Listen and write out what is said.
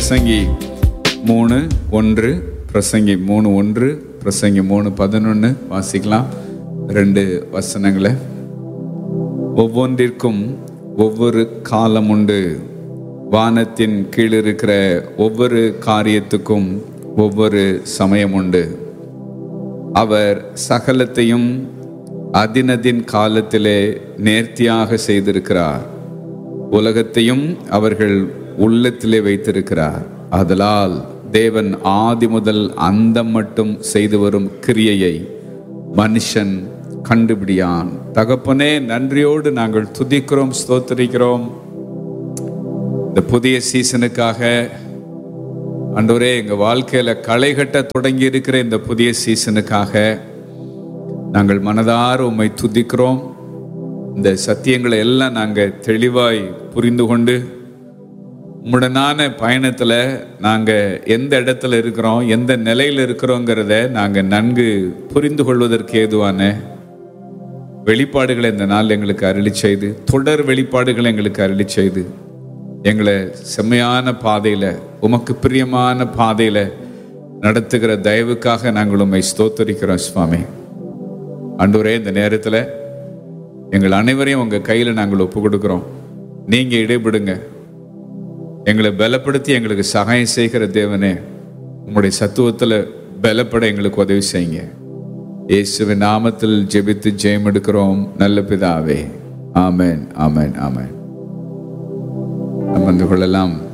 பிரசங்கி 3:1, பிரசங்கி 3:1, பிரசங்கி 3:11 வாசிக்கலாம். 2 வசனங்களை. ஒவ்வொன்றிற்கும் ஒவ்வொரு காலம் உண்டு, வானத்தின் கீழ் இருக்கிற ஒவ்வொரு காரியத்துக்கும் ஒவ்வொரு சமயம் உண்டு. அவர் சகலத்தையும் அதினதின் காலத்திலே நேர்த்தியாக செய்திருக்கிறார். உலகத்தையும் அவர்கள் உள்ளத்திலே வைத்திருக்கிறார். ஆதலால் தேவன் ஆதி முதல் அந்தம் மட்டும் செய்து வரும் கிரியையை மனுஷன் கண்டுபிடியான். தகப்பனே, நன்றியோடு நாங்கள் துதிக்கிறோம், ஸ்தோத்திரிக்கிறோம். இந்த புதிய சீசனுக்காக ஆண்டவரே, எங்க வாழ்க்கையில களை கட்ட தொடங்கி இருக்கிற இந்த புதிய சீசனுக்காக நாங்கள் மனதார உம்மை துதிக்கிறோம். இந்த சத்தியங்களை எல்லாம் நாங்கள் தெளிவாய் புரிந்து கொண்டு உம்முடனான பயணத்தில் நாங்கள் எந்த இடத்துல இருக்கிறோம், எந்த நிலையில் இருக்கிறோங்கிறத நாங்கள் நன்கு புரிந்து கொள்வதற்கு ஏதுவான வெளிப்பாடுகளை இந்த நாள் எங்களுக்கு அருளி செய்து, தொடர் வெளிப்பாடுகளை எங்களுக்கு அருளி செய்து, எங்களை செம்மையான பாதையில், உமக்கு பிரியமான பாதையில் நடத்துகிற தயவுக்காக நாங்கள் உம்மை ஸ்தோத்தரிக்கிறோம் சுவாமி. ஆண்டவரே, இந்த நேரத்தில் எங்கள் அனைவரையும் உங்கள் கையில் நாங்கள் ஒப்பு கொடுக்குறோம். நீங்கள் இடைபடுங்க, எங்களை பலப்படுத்தி எங்களுக்கு சகாயம் செய்கிற தேவனே, உங்களுடைய சத்துவத்தில் பலப்பட எங்களுக்கு உதவி செய்யுங்க. இயேசுவின் நாமத்தில் ஜெபித்து ஜெயம் எடுக்கிறோம் நல்ல பிதாவே. ஆமென், ஆமென், ஆமென். அமர்ந்து கொள்ளலாம்.